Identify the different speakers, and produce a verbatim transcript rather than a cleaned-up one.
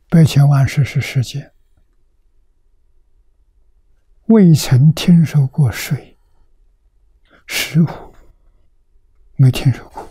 Speaker 1: 百千万世是世界，未曾听说过水，石斛没听说过。